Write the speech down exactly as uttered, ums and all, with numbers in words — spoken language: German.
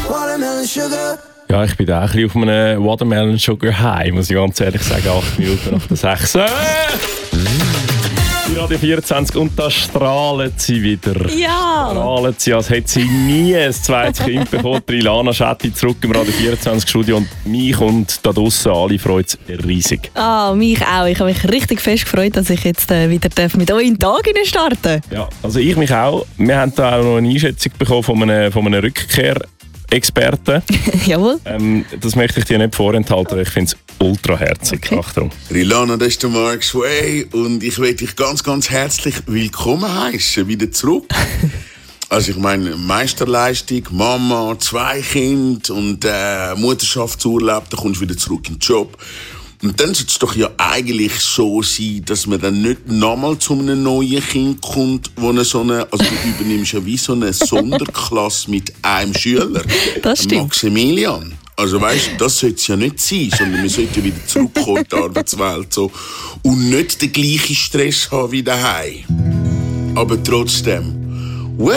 Watermelon Sugar. Ja, ich bin da ein bisschen auf einem Watermelon Sugar High, muss ich ganz ehrlich sagen, acht Minuten nach der sechs. Äh! Die Radio vierundzwanzig und da strahlt sie wieder. Ja! Strahlt sie, als hätte sie nie ein zweites Kind bekommen. Ilana Schetti zurück im Radio vierundzwanzig Studio und mich und da draussen alle freut es riesig. Ah, mich auch. Ich habe mich richtig fest gefreut, dass ich jetzt äh, wieder mit euch in den Tag starten darf. Ja, also ich mich auch. Wir haben da auch noch eine Einschätzung bekommen von einem, von einem Rückkehr. Experten. Jawohl. Ähm, das möchte ich dir nicht vorenthalten, weil ich finde es ultra herzig. Okay. Achtung. Rilana, das ist der Mark Sway und ich möchte dich ganz, ganz herzlich willkommen heißen, wieder zurück. Also ich meine, Meisterleistung, Mama, zwei Kinder und äh, Mutterschaftsurlaub, da kommst du wieder zurück in den Job. Und dann sollte es doch ja eigentlich so sein, dass man dann nicht nochmal zu einem neuen Kind kommt, wo eine so eine, also du übernimmst ja wie so eine Sonderklasse mit einem Schüler. Das stimmt. Maximilian. Also weißt, das sollte es ja nicht sein, sondern wir sollten wieder zurückkommen in die Arbeitswelt so, und nicht den gleichen Stress haben wie daheim. Aber trotzdem,